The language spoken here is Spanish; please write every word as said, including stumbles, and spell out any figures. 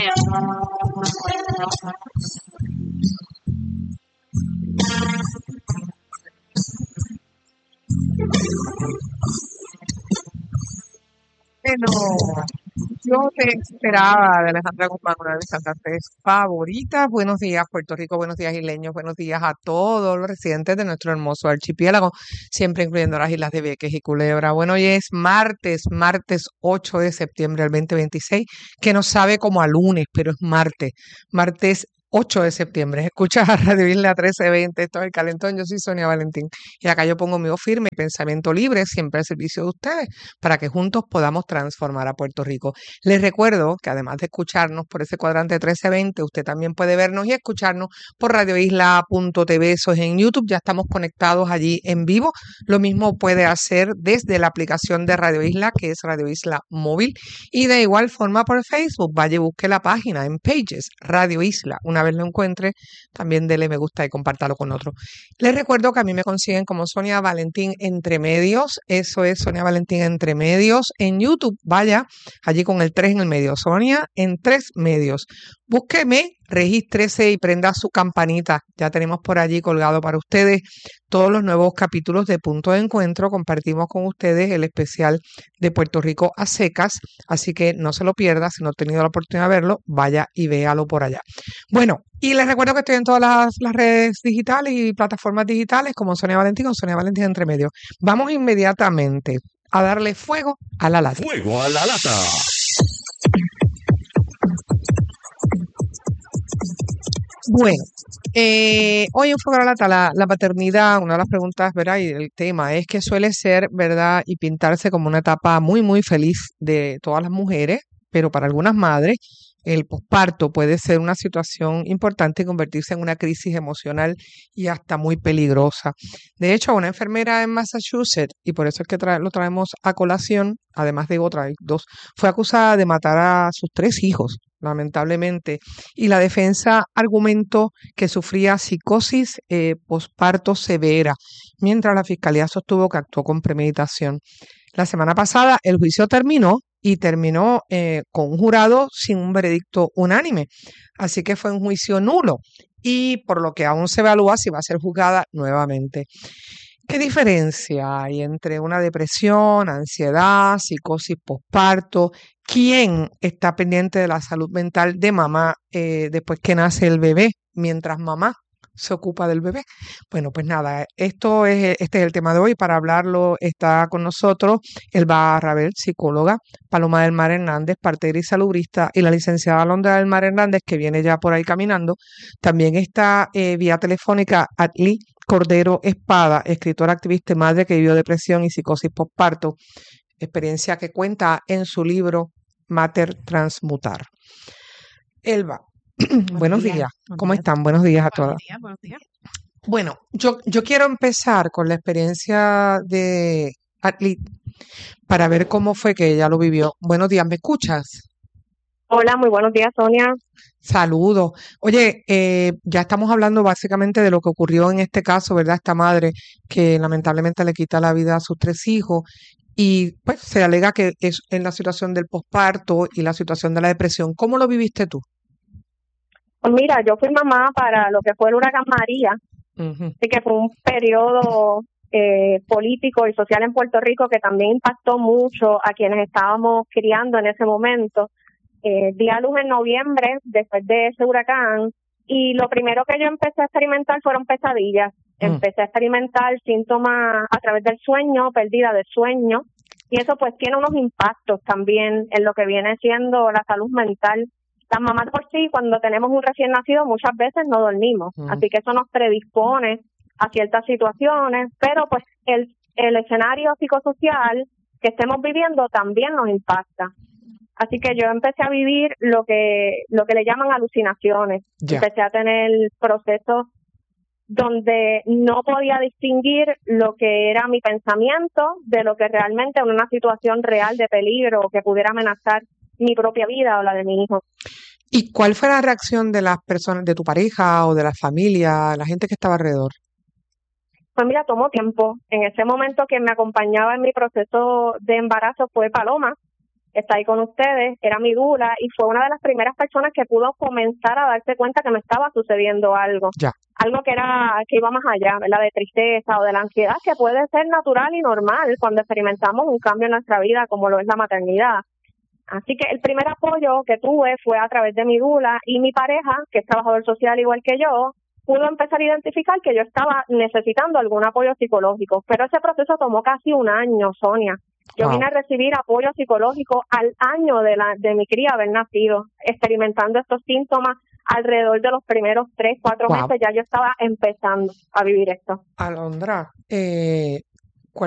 Bueno, yo te esperaba de Alejandra Guzmán, una de mis cantantes favoritas. Buenos días, Puerto Rico, buenos días, isleños, buenos días a todos los residentes de nuestro hermoso archipiélago, siempre incluyendo las islas de Vieques y Culebra. Bueno, hoy es martes, martes ocho de septiembre del veinte veintiséis, que nos sabe como a lunes, pero es martes, martes ocho de septiembre. Escuchas a Radio Isla trece veinte, esto es El Calentón, yo soy Sonia Valentín y acá yo pongo mi voz firme y pensamiento libre siempre al servicio de ustedes para que juntos podamos transformar a Puerto Rico. Les recuerdo que además de escucharnos por ese cuadrante trece veinte, usted también puede vernos y escucharnos por radio isla punto t v, eso es en YouTube, ya estamos conectados allí en vivo. Lo mismo puede hacer desde la aplicación de Radio Isla, que es Radio Isla Móvil, y de igual forma por Facebook, vaya y busque la página en Pages, Radio Isla. Una vez lo encuentre, también dele me gusta y compártalo con otros. Les recuerdo que a mí me consiguen como Sonia Valentín Entre Medios, eso es Sonia Valentín Entre Medios en YouTube, vaya allí con el tres en el medio, Sonia en tres medios. Búsqueme, regístrese y prenda su campanita. Ya tenemos por allí colgado para ustedes todos los nuevos capítulos de Punto de Encuentro. Compartimos con ustedes el especial de Puerto Rico a secas, así que no se lo pierda. Si no ha tenido la oportunidad de verlo, vaya y véalo por allá. Bueno, y les recuerdo que estoy en todas las, las redes digitales y plataformas digitales como Sonia Valentín o Sonia Valentín Entre Medios. Vamos inmediatamente a darle fuego a la lata. Fuego a la lata. Bueno, eh, hoy en Fuego a la Lata, la, la paternidad, una de las preguntas, ¿verdad? Y el tema es que suele ser, ¿verdad? Y pintarse como una etapa muy, muy feliz de todas las mujeres, pero para algunas madres, el posparto puede ser una situación importante y convertirse en una crisis emocional y hasta muy peligrosa. De hecho, una enfermera en Massachusetts, y por eso es que trae, lo traemos a colación, además de otra, hay dos, fue acusada de matar a sus tres hijos, lamentablemente, y la defensa argumentó que sufría psicosis eh, posparto severa, mientras la fiscalía sostuvo que actuó con premeditación. La semana pasada el juicio terminó y terminó eh, con un jurado sin un veredicto unánime, así que fue un juicio nulo y por lo que aún se evalúa si va a ser juzgada nuevamente. ¿Qué diferencia hay entre una depresión, ansiedad, psicosis posparto? ¿Quién está pendiente de la salud mental de mamá eh, después que nace el bebé, mientras mamá se ocupa del bebé? Bueno, pues nada, esto es, este es el tema de hoy. Para hablarlo está con nosotros Elba Rabel, psicóloga, Paloma del Mar Hernández, partera y salubrista, y la licenciada Alondra del Mar Hernández, que viene ya por ahí caminando. También está eh, vía telefónica Atli Cordero Espada, escritora, activista y madre que vivió depresión y psicosis postparto, experiencia que cuenta en su libro Mater Transmutar. Elba, buenos, buenos días. días. ¿Cómo días. están? Buenos días a buenos todas. Días, buenos días. Bueno, yo, yo quiero empezar con la experiencia de Atli para ver cómo fue que ella lo vivió. Buenos días, ¿me escuchas? Hola, muy buenos días, Sonia. Saludos. Oye, eh, ya estamos hablando básicamente de lo que ocurrió en este caso, ¿verdad? Esta madre que lamentablemente le quita la vida a sus tres hijos y pues se alega que es en la situación del posparto y la situación de la depresión. ¿Cómo lo viviste tú? Pues mira, yo fui mamá para lo que fue el huracán María, uh-huh. Así que fue un periodo eh, político y social en Puerto Rico que también impactó mucho a quienes estábamos criando en ese momento. Eh, di a luz en noviembre después de ese huracán y lo primero que yo empecé a experimentar fueron pesadillas. Mm. Empecé a experimentar síntomas a través del sueño, pérdida de sueño, y eso pues tiene unos impactos también en lo que viene siendo la salud mental. Las mamás por sí, cuando tenemos un recién nacido, muchas veces no dormimos, mm. así que eso nos predispone a ciertas situaciones, pero pues el, el escenario psicosocial que estemos viviendo también nos impacta. Así que yo empecé a vivir lo que lo que le llaman alucinaciones. Yeah. Empecé a tener procesos donde no podía distinguir lo que era mi pensamiento de lo que realmente era una situación real de peligro que pudiera amenazar mi propia vida o la de mi hijo. ¿Y cuál fue la reacción de las personas, de tu pareja o de la familia, la gente que estaba alrededor? Pues mira, tomó tiempo. En ese momento que me acompañaba en mi proceso de embarazo fue Paloma, está ahí con ustedes, era mi dula y fue una de las primeras personas que pudo comenzar a darse cuenta que me estaba sucediendo algo. Ya. Algo que era que iba más allá, ¿verdad? De tristeza o de la ansiedad, que puede ser natural y normal cuando experimentamos un cambio en nuestra vida, como lo es la maternidad. Así que el primer apoyo que tuve fue a través de mi dula y mi pareja, que es trabajador social igual que yo, pudo empezar a identificar que yo estaba necesitando algún apoyo psicológico. Pero ese proceso tomó casi un año, Sonia. Yo wow. vine a recibir apoyo psicológico al año de la de mi cría haber nacido, experimentando estos síntomas alrededor de los primeros tres, cuatro wow. meses. Ya yo estaba empezando a vivir esto. Alondra, eh,